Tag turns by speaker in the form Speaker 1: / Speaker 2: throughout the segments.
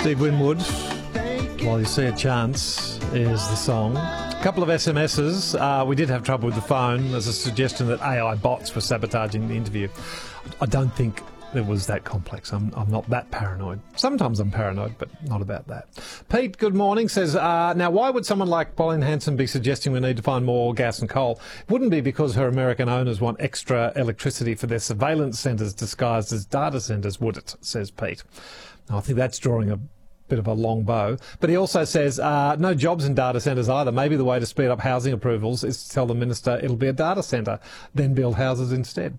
Speaker 1: Steve Winwood, While You See a Chance, is the song. A couple of SMSs. We did have trouble with the phone. There's a suggestion that AI bots were sabotaging the interview. I don't think it was that complex. I'm not that paranoid. Sometimes I'm paranoid, but not about that. Pete, good morning, says, now why would someone like Pauline Hanson be suggesting we need to find more gas and coal? It wouldn't be because her American owners want extra electricity for their surveillance centres disguised as data centres, would it? Says Pete. Now, I think that's drawing a bit of a long bow. But he also says, no jobs in data centres either. Maybe the way to speed up housing approvals is to tell the minister it'll be a data centre, then build houses instead.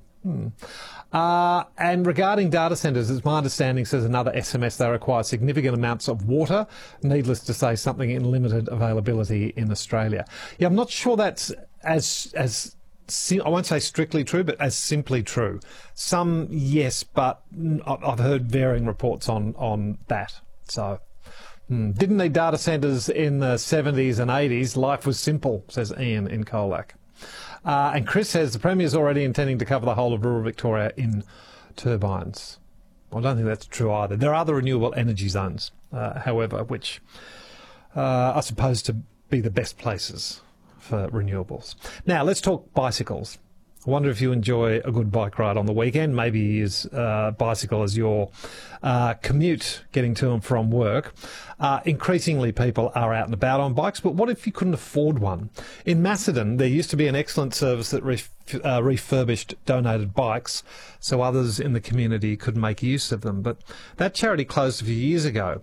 Speaker 1: And regarding data centres, it's my understanding, says another SMS, they require significant amounts of water. Needless to say, something in limited availability in Australia. Yeah, I'm not sure that's as I won't say strictly true, but as simply true. Some, yes, but I've heard varying reports on that. So, didn't need data centres in the 70s and 80s. Life was simple, says Ian in Colac. And Chris says the Premier's already intending to cover the whole of rural Victoria in turbines. Well, I don't think that's true either. There are other renewable energy zones, however, which are supposed to be the best places for renewables. Now, let's talk bicycles. I wonder if you enjoy a good bike ride on the weekend. Maybe you use bicycle as your commute getting to and from work. Increasingly, people are out and about on bikes, but what if you couldn't afford one? In Macedon, there used to be an excellent service that refurbished donated bikes so others in the community could make use of them, but that charity closed a few years ago.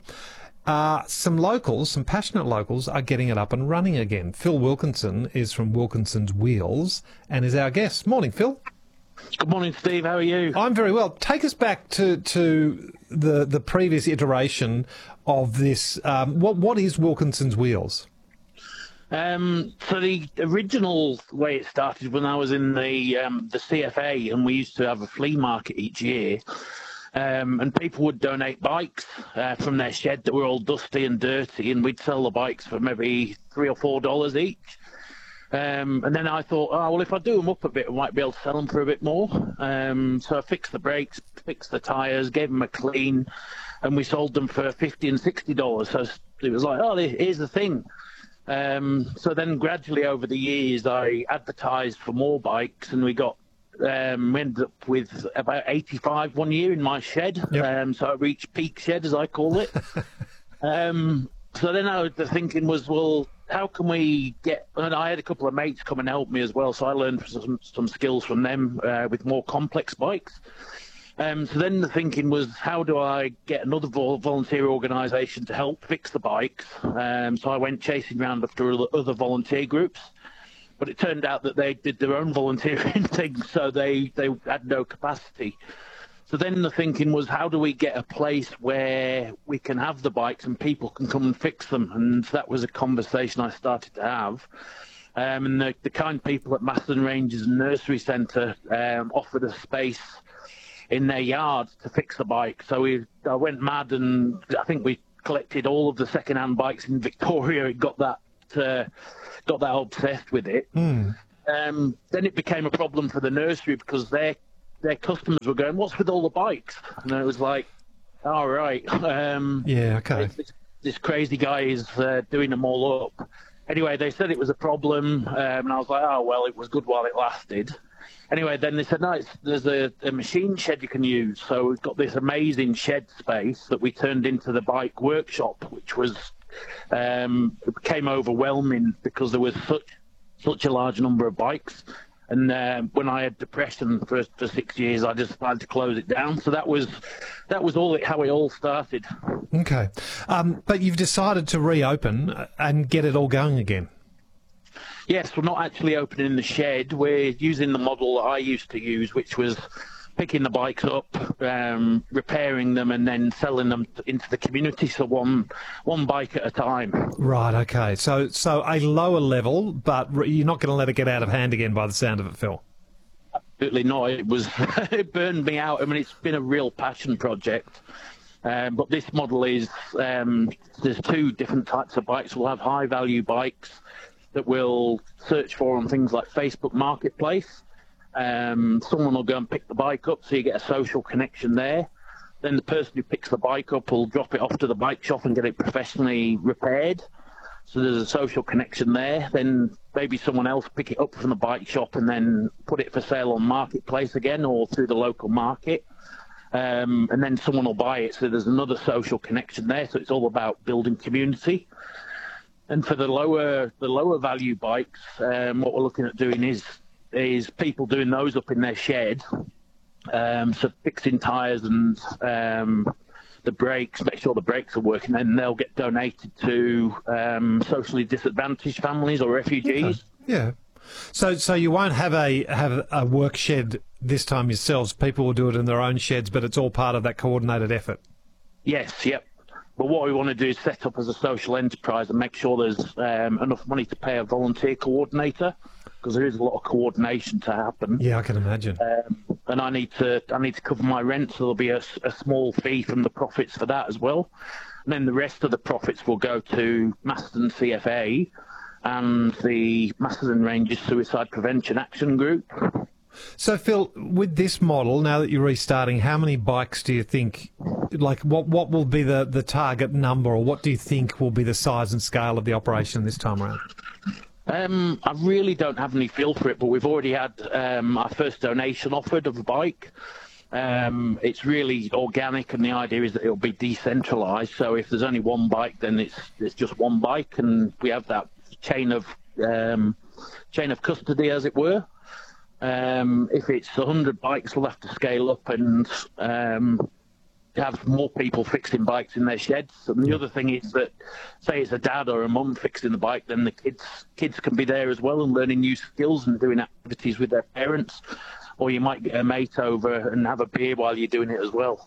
Speaker 1: Some passionate locals are getting it up and running again. Phil Wilkinson is from Wilkinson's Wheels and is our guest. Morning, Phil.
Speaker 2: Good morning, Steve. How are you?
Speaker 1: I'm very well. Take us back to the previous iteration of this. What is Wilkinson's Wheels?
Speaker 2: So the original way it started when I was in the CFA, and we used to have a flea market each year. And people would donate bikes from their shed that were all dusty and dirty, and we'd sell the bikes for maybe $3 or $4 each. And then I thought, oh, well, if I do them up a bit, I might be able to sell them for a bit more. So I fixed the brakes, fixed the tyres, gave them a clean, and we sold them for $50 and $60. So it was like, oh, here's the thing. So then gradually over the years, I advertised for more bikes, and we ended up with about 85 one year in my shed. Yep. So I reached peak shed, as I call it. So then the thinking was, well, how can we get... And I had a couple of mates come and help me as well, so I learned some skills from them with more complex bikes. So then the thinking was, how do I get another volunteer organisation to help fix the bikes? So I went chasing around after other volunteer groups. But it turned out that they did their own volunteering thing, so they had no capacity. So then the thinking was, how do we get a place where we can have the bikes and people can come and fix them? And that was a conversation I started to have. And the kind people at Macedon Ranges and Nursery Centre offered a space in their yard to fix the bike. So I went mad, and I think we collected all of the second-hand bikes in Victoria. It got that obsessed with it. Then it became a problem for the nursery because their customers were going, what's with all the bikes? And it was like, all right.
Speaker 1: Yeah, okay.
Speaker 2: This crazy guy is doing them all up. Anyway, they said it was a problem, and I was like, oh, well, it was good while it lasted. Anyway, then they said, no, there's a machine shed you can use. So we've got this amazing shed space that we turned into the bike workshop, which was... it became overwhelming because there was such a large number of bikes, and when I had depression for 6 years, I just had to close it down. So that was how it all started.
Speaker 1: Okay, but you've decided to reopen and get it all going again.
Speaker 2: Yes, we're not actually opening the shed. We're using the model that I used to use, which was picking the bikes up, repairing them, and then selling them into the community. So one bike at a time. Right.
Speaker 1: Okay. So a lower level, but you're not going to let it get out of hand again, by the sound of it, Phil.
Speaker 2: Absolutely not. It burned me out. I mean, it's been a real passion project. But this model is there's two different types of bikes. We'll have high value bikes that we'll search for on things like Facebook Marketplace. Someone will go and pick the bike up, so you get a social connection there. then the person who picks the bike up will drop it off to the bike shop and get it professionally repaired. So there's a social connection there. Then maybe someone else pick it up from the bike shop and then put it for sale on Marketplace again or through the local market. And then someone will buy it. So there's another social connection there. So it's all about building community. And for the lower value bikes, what we're looking at doing is people doing those up in their shed. So fixing tyres and the brakes, make sure the brakes are working, and they'll get donated to socially disadvantaged families or refugees.
Speaker 1: Okay. Yeah. So you won't have a work shed this time yourselves. People will do it in their own sheds, but it's all part of that coordinated effort.
Speaker 2: Yes, yep. But what we want to do is set up as a social enterprise and make sure there's enough money to pay a volunteer coordinator, because there is a lot of coordination to happen.
Speaker 1: Yeah, I can imagine.
Speaker 2: And I need to cover my rent, so there'll be a small fee from the profits for that as well. And then the rest of the profits will go to Macedon CFA and the Macedon Rangers Suicide Prevention Action Group.
Speaker 1: So, Phil, with this model, now that you're restarting, how many bikes do you think, like, what will be the target number, or what do you think will be the size and scale of the operation this time around?
Speaker 2: I really don't have any feel for it, but we've already had our first donation offered of a bike. It's really organic, and the idea is that it'll be decentralised. So if there's only one bike, then it's just one bike, and we have that chain of custody, as it were. If it's 100 bikes, we'll have to scale up and have more people fixing bikes in their sheds. And the other thing is that, say it's a dad or a mum fixing the bike, then the kids can be there as well and learning new skills and doing activities with their parents. Or you might get a mate over and have a beer while you're doing it as well.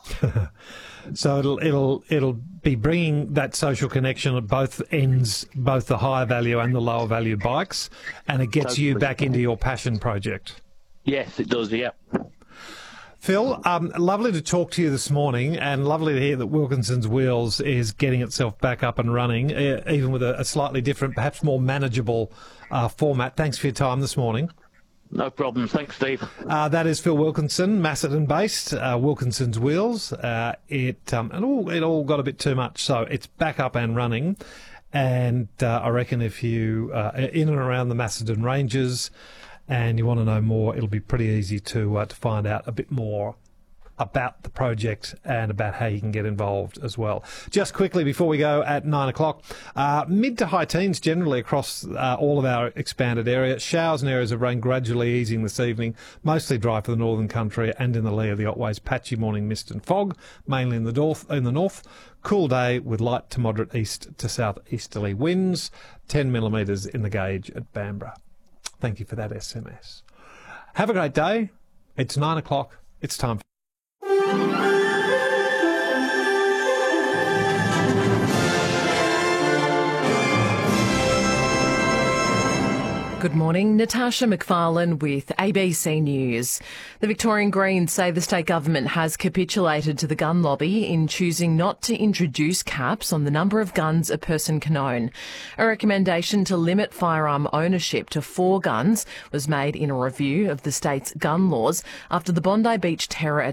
Speaker 1: So it'll be bringing that social connection at both ends, both the higher value and the lower value bikes, and it gets you back into your passion project.
Speaker 2: Yes, it does, yeah.
Speaker 1: Phil, lovely to talk to you this morning, and lovely to hear that Wilkinson's Wheels is getting itself back up and running, even with a slightly different, perhaps more manageable format. Thanks for your time this morning.
Speaker 2: No problem. Thanks, Steve.
Speaker 1: That is Phil Wilkinson, Macedon-based, Wilkinson's Wheels. It all got a bit too much, so it's back up and running. And I reckon if you are in and around the Macedon Ranges and you want to know more, it'll be pretty easy to find out a bit more about the project and about how you can get involved as well. Just quickly before we go at 9 o'clock, mid to high teens generally across all of our expanded area. Showers and areas of rain gradually easing this evening, mostly dry for the northern country and in the lee of the Otways. Patchy morning mist and fog, mainly in the north. Cool day with light to moderate east to southeasterly winds, 10 millimetres in the gauge at Bamborough. Thank you for that SMS. Have a great day. It's 9 o'clock. It's time for
Speaker 3: Good morning, Natasha McFarlane with ABC News. The Victorian Greens say the state government has capitulated to the gun lobby in choosing not to introduce caps on the number of guns a person can own. A recommendation to limit firearm ownership to 4 guns was made in a review of the state's gun laws after the Bondi Beach terror attack